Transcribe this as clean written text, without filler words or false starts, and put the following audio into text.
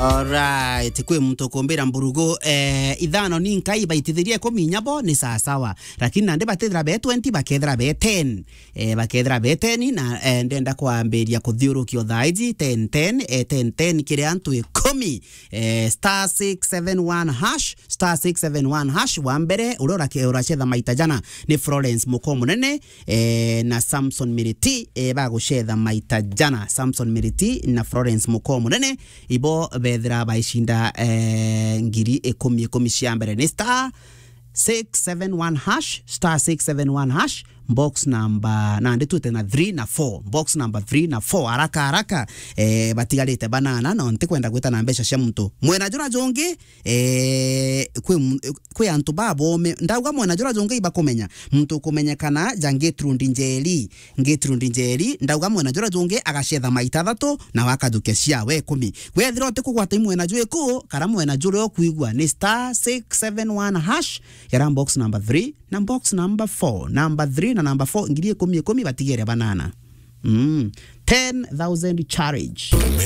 Alright, kwe mtu kumbira mburugo idhano ni nkai baitithirie kuminyabo ni sawa, lakini nande batethra be 20 bakethra be 10 bakethra be 10 na ndenda kwambiria kuthiurukio thaiji 10 kire antu 10 star 671 hash star 671 hash wa mbere urora ke urachetha maita jana ni Florence Mukomo nene na Samson Miriti bagushetha maita jana Samson Miriti na Florence Mukomo nene ibo bethra baishinda ngiri 10 cia mbere ni star 671 hash star 671 hash box number na nditute na 3 na 4 box number 3 na 4 haraka batigarite banana no ntikwenda gwita na mbeca cia muntu mwena jura jongi kwi antu babo ndauga mwena jura jongi bakomenya muntu kumenyekana jangetrundi njeri ndauga mwena jura jongi agacetha maita 3 na wakaduke cia we 10 wethira ote kugwata mwena jwe ku kara mwena jura okuigwa ni star 671 hash yara box number 3 na box number 4 number 3 na number 4 ngiri 10 batigere banana 10,000 charge.